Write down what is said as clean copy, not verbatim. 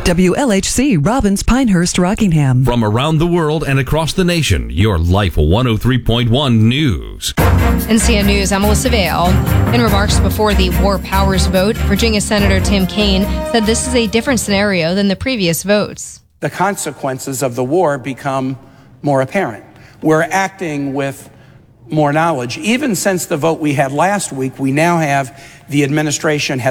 WLHC Robbins, Pinehurst, Rockingham. From around the world and across the nation, your Life 103.1 News. NCN News, I'm Melissa Vale. In remarks before the War Powers vote, Virginia Senator Tim Kaine said this is a different scenario than the previous votes. The consequences of the war become more apparent. We're acting with more knowledge. Even since the vote we had last week, we now have the administration has